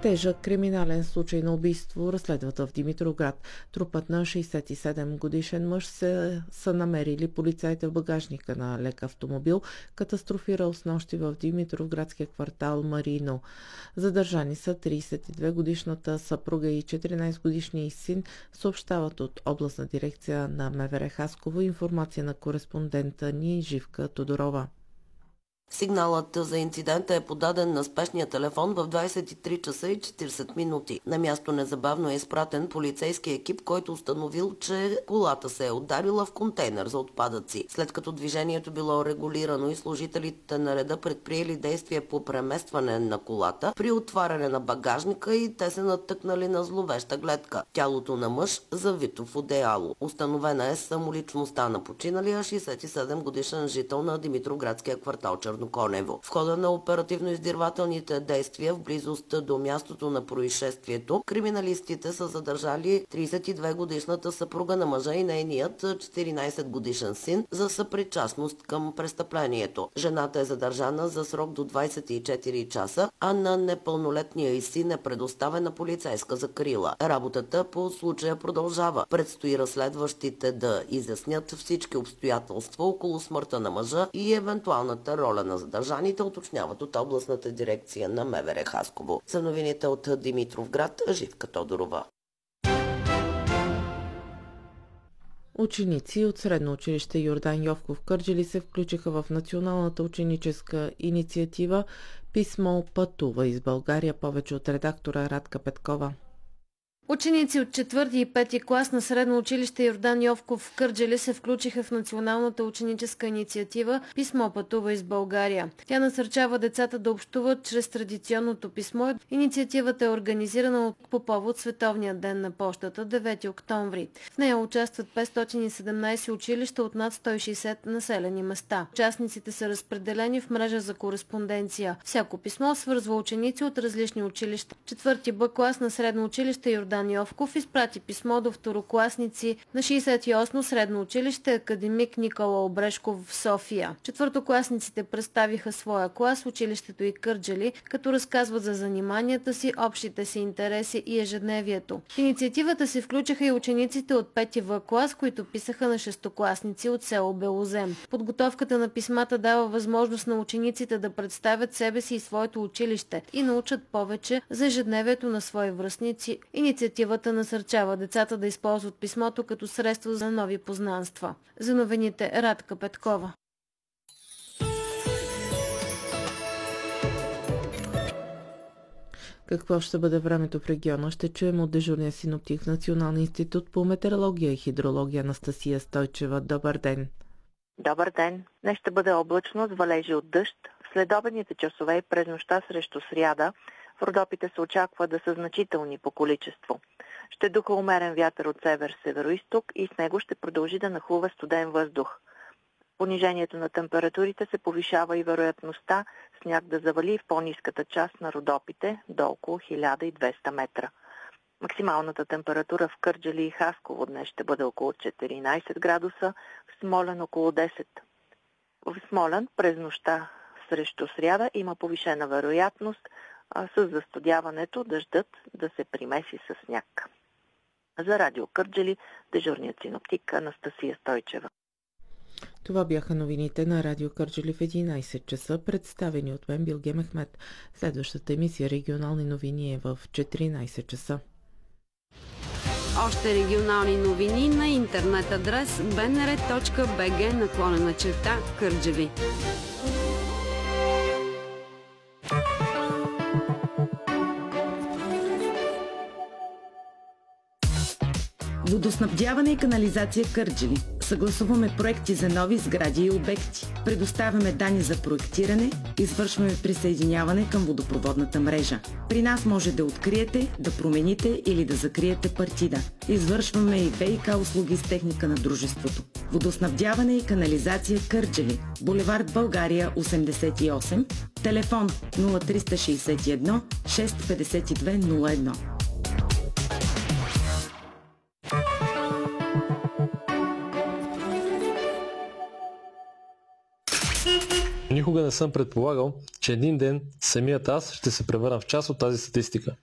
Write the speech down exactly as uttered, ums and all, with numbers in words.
Тежък криминален случай на убийство разследват в Димитровград. Трупът на шейсет и седем годишен мъж се са намерили полицаите в багажника на лек автомобил, катастрофирал снощи в Димитровградския квартал Марино. Задържани са трийсет и две годишната съпруга и четиринайсет годишния син, съобщават от областна дирекция на МВР Хасково. Информация на кореспондента ни Живка Тодорова. Сигналът за инцидента е подаден на спешния телефон в двайсет и три часа и четирийсет минути. На място незабавно е изпратен полицейски екип, който установил, че колата се е ударила в контейнер за отпадъци. След като движението било регулирано и служителите на реда предприели действия по преместване на колата, при отваряне на багажника и те се натъкнали на зловеща гледка. Тялото на мъж завито в одеяло. Установена е самоличността на починалия шейсет и седем годишен жител на Димитровградския квартал Черноконево. В хода на оперативно-издирвателните действия в близост до мястото на происшествието, криминалистите са задържали трийсет и две годишната съпруга на мъжа и нейният четиринайсет годишен син за съпричастност към престъплението. Жената е задържана за срок до двайсет и четири часа, а на непълнолетния й син е предоставена полицейска закрила. Работата по случая продължава. Предстои разследващите да изяснят всички обстоятелства около смъртта на мъжа и евентуалната роля на задържаните, уточняват от областната дирекция на МВР Хасково. За новините от Димитровград, Живка Тодорова. Ученици от средно училище Йордан Йовков в Кърджали се включиха в националната ученическа инициатива "Писмо пътува из България", повече от редактора Радка Петкова. Ученици от четвърти и пети клас на средно училище Йордан Йовков в Кърджали се включиха в националната ученическа инициатива "Писмо пътува из България". Тя насърчава децата да общуват чрез традиционното писмо. Инициативата е организирана по повод Световния ден на пощата, девети октомври. В нея участват петстотин и седемнайсет училища от над сто и шейсет населени места. Участниците са разпределени в мрежа за кореспонденция. Всяко писмо свързва ученици от различни училища. Четвърти Б клас на средно училище Йордан Йовков изпрати писмо до второкласници на шейсет и осмо средно училище "Академик Никола Обрешков" в София. Четвъртокласниците представиха своя клас, училището и Кърджали, като разказват за заниманията си, общите си интереси и ежедневието. В инициативата се включиха и учениците от пети В клас, които писаха на шестокласници от село Белозем. Подготовката на писмата дава възможност на учениците да представят себе си и своето училище и научат повече за ежедневието на свои връстници. Инициативата насърчава децата да използват писмото като средство за нови познанства. За новините, Радка Петкова. Какво ще бъде времето в региона, ще чуем от дежурния синоптик в Националния институт по метеорология и хидрология Анастасия Стойчева. Добър ден! Добър ден! Днес ще бъде облачно с валежи от дъжд. В следобедните часове и през нощта срещу сряда в Родопите се очаква да са значителни по количество. Ще духа умерен вятър от север-североизток и с него ще продължи да нахлува студен въздух. Понижението на температурите се повишава и вероятността сняг да завали в по-ниската част на Родопите до около хиляда и двеста метра. Максималната температура в Кърджали и Хасково днес ще бъде около четиринайсет градуса, в Смолян около десет. В Смолян през нощта срещу сряда има повишена вероятност а с застудяването дъждът да се примеси с сняг. За радио Кърджали, дежурният синоптик Анастасия Стойчева. Това бяха новините на Радио Кърджали в единайсет часа, представени от мен Билге Мехмет. Следващата емисия "Регионални новини" е в четиринайсет часа. Още регионални новини на интернет адрес би ен ар точка би джи наклонена черта Кърджали. Водоснабдяване и канализация Кърджали. Съгласуваме проекти за нови сгради и обекти. Предоставяме данни за проектиране, извършваме присъединяване към водопроводната мрежа. При нас може да откриете, да промените или да закриете партида. Извършваме и ВиК услуги с техника на дружеството. Водоснабдяване и канализация Кърджали. Булевард България осемдесет и осем. Телефон нула три шест едно шест пет две нула едно. Никога не съм предполагал, че един ден самият аз ще се превърна в част от тази статистика.